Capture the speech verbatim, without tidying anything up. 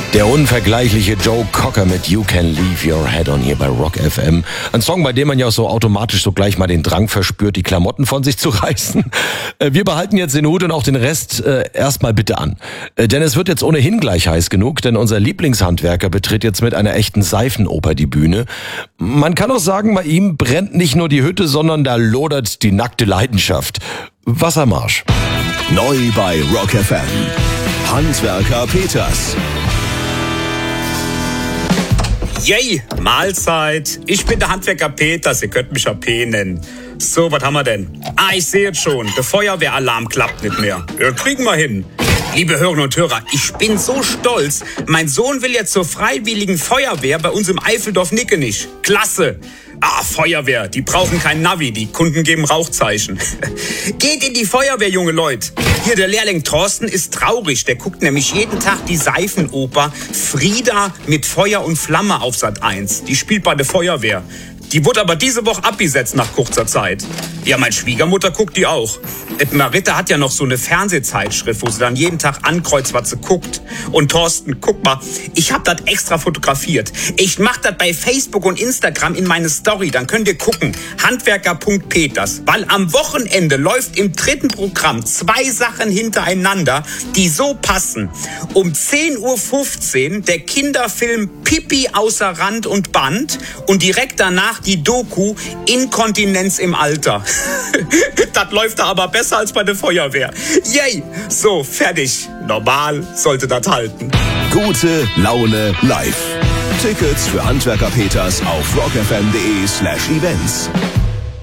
Der unvergleichliche Joe Cocker mit You Can Leave Your Head On hier bei Rock F M. Ein Song, bei dem man ja auch so automatisch so gleich mal den Drang verspürt, die Klamotten von sich zu reißen. Wir behalten jetzt den Hut und auch den Rest äh, erstmal bitte an. Äh, denn es wird jetzt ohnehin gleich heiß genug, denn unser Lieblingshandwerker betritt jetzt mit einer echten Seifenoper die Bühne. Man kann auch sagen, bei ihm brennt nicht nur die Hütte, sondern da lodert die nackte Leidenschaft. Wassermarsch. Neu bei Rock F M. Handwerker Peters. Yay, Mahlzeit. Ich bin der Handwerker Peters, ihr könnt mich ja P nennen. So, was haben wir denn? Ah, ich sehe jetzt schon, der Feuerwehralarm klappt nicht mehr. Ja, kriegen wir hin. Liebe Hörerinnen und Hörer, ich bin so stolz. Mein Sohn will jetzt zur Freiwilligen Feuerwehr bei uns im Eifeldorf Nickenich. Klasse. Ah, Feuerwehr, die brauchen kein Navi, die Kunden geben Rauchzeichen. Geht in die Feuerwehr, junge Leute. Hier, der Lehrling Thorsten ist traurig. Der guckt nämlich jeden Tag die Seifenoper Frida mit Feuer und Flamme auf Sat eins. Die spielt bei der Feuerwehr. Die wurde aber diese Woche abgesetzt nach kurzer Zeit. Ja, meine Schwiegermutter guckt die auch. Maritta hat ja noch so eine Fernsehzeitschrift, wo sie dann jeden Tag ankreuzt, was sie guckt. Und Thorsten, guck mal, ich hab das extra fotografiert. Ich mach das bei Facebook und Instagram in meine Story, dann könnt ihr gucken. Handwerker Punkt Peters. Weil am Wochenende läuft im dritten Programm zwei Sachen hintereinander, die so passen. Um zehn Uhr fünfzehn der Kinderfilm Pippi außer Rand und Band und direkt danach die Doku Inkontinenz im Alter. Das läuft da aber besser als bei der Feuerwehr. Yay! So, fertig. Normal sollte das halten. Gute Laune live. Tickets für Handwerker Peters auf rockfm.de slash events.